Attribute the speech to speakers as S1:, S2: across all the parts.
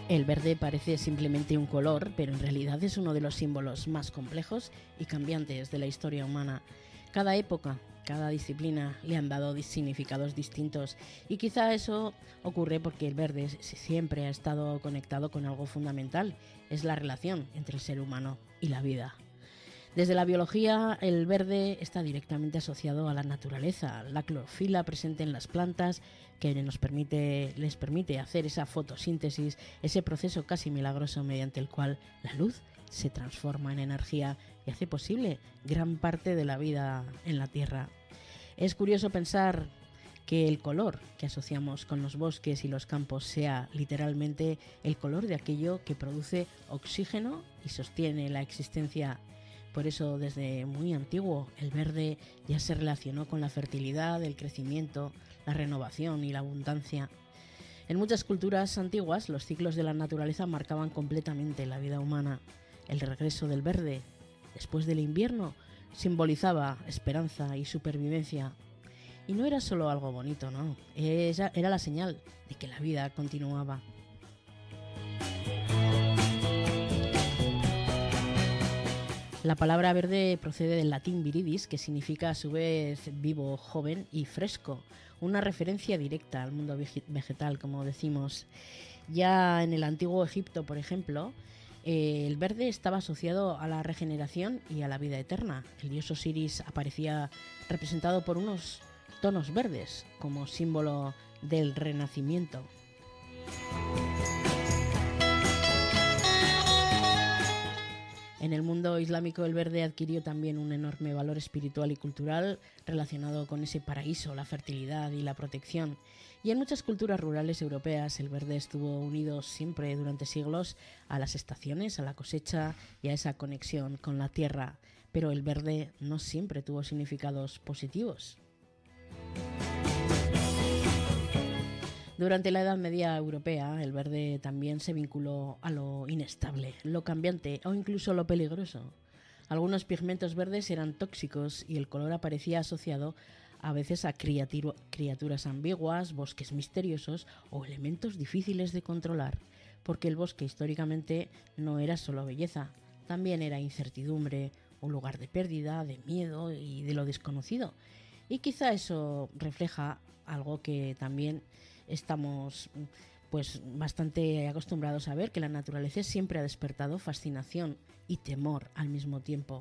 S1: El verde parece simplemente un color, pero en realidad es uno de los símbolos más complejos y cambiantes de la historia humana. Cada época, cada disciplina le han dado significados distintos y quizá eso ocurre porque el verde siempre ha estado conectado con algo fundamental, es la relación entre el ser humano y la vida. Desde la biología, el verde está directamente asociado a la naturaleza, la clorofila presente en las plantas que les permite hacer esa fotosíntesis, ese proceso casi milagroso mediante el cual la luz se transforma en energía y hace posible gran parte de la vida en la Tierra. Es curioso pensar que el color que asociamos con los bosques y los campos sea literalmente el color de aquello que produce oxígeno y sostiene la existencia. Por eso, desde muy antiguo, el verde ya se relacionó con la fertilidad, el crecimiento, la renovación y la abundancia. En muchas culturas antiguas, los ciclos de la naturaleza marcaban completamente la vida humana. El regreso del verde, después del invierno, simbolizaba esperanza y supervivencia. Y no era solo algo bonito, no. Era la señal de que la vida continuaba. La palabra verde procede del latín viridis, que significa a su vez vivo, joven y fresco, una referencia directa al mundo vegetal, como decimos. Ya en el antiguo Egipto, por ejemplo, el verde estaba asociado a la regeneración y a la vida eterna. El dios Osiris aparecía representado por unos tonos verdes, como símbolo del renacimiento. En el mundo islámico el verde adquirió también un enorme valor espiritual y cultural relacionado con ese paraíso, la fertilidad y la protección. Y en muchas culturas rurales europeas el verde estuvo unido siempre durante siglos a las estaciones, a la cosecha y a esa conexión con la tierra. Pero el verde no siempre tuvo significados positivos. Durante la Edad Media europea, el verde también se vinculó a lo inestable, lo cambiante o incluso lo peligroso. Algunos pigmentos verdes eran tóxicos y el color aparecía asociado a veces a criaturas ambiguas, bosques misteriosos o elementos difíciles de controlar, porque el bosque históricamente no era solo belleza, también era incertidumbre, un lugar de pérdida, de miedo y de lo desconocido. Y quizá eso refleja algo que también estamos bastante acostumbrados a ver, que la naturaleza siempre ha despertado fascinación y temor al mismo tiempo.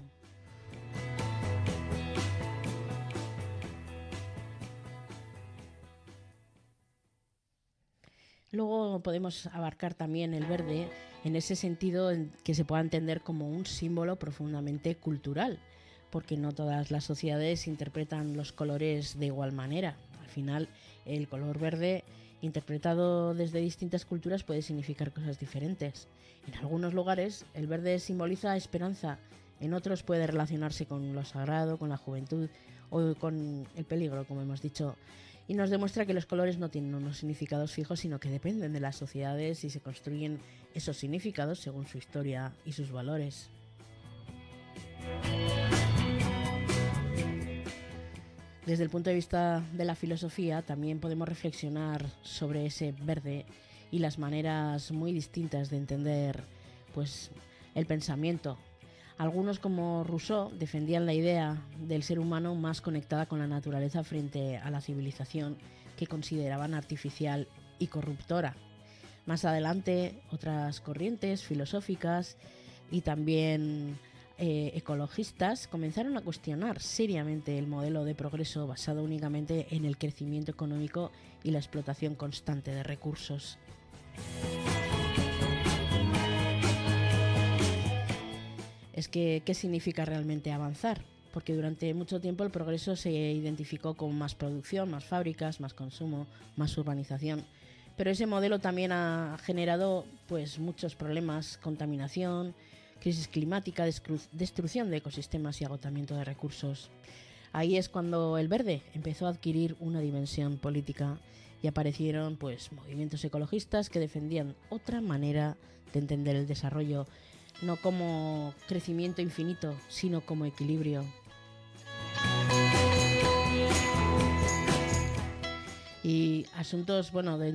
S1: Luego podemos abarcar también el verde en ese sentido en que se pueda entender como un símbolo profundamente cultural, porque no todas las sociedades interpretan los colores de igual manera. Al final, el color verde, interpretado desde distintas culturas, puede significar cosas diferentes. En algunos lugares, el verde simboliza esperanza, en otros puede relacionarse con lo sagrado, con la juventud o con el peligro, como hemos dicho. Y nos demuestra que los colores no tienen unos significados fijos, sino que dependen de las sociedades y se construyen esos significados según su historia y sus valores. Desde el punto de vista de la filosofía también podemos reflexionar sobre ese verde y las maneras muy distintas de entender el pensamiento. Algunos, como Rousseau, defendían la idea del ser humano más conectada con la naturaleza frente a la civilización que consideraban artificial y corruptora. Más adelante, otras corrientes filosóficas y también ecologistas comenzaron a cuestionar seriamente el modelo de progreso basado únicamente en el crecimiento económico y la explotación constante de recursos. Es que, ¿qué significa realmente avanzar? Porque durante mucho tiempo el progreso se identificó con más producción, más fábricas, más consumo, más urbanización. Pero ese modelo también ha generado muchos problemas, contaminación, crisis climática, destrucción de ecosistemas y agotamiento de recursos. Ahí es cuando el verde empezó a adquirir una dimensión política y aparecieron movimientos ecologistas que defendían otra manera de entender el desarrollo, no como crecimiento infinito, sino como equilibrio. Y asuntos, de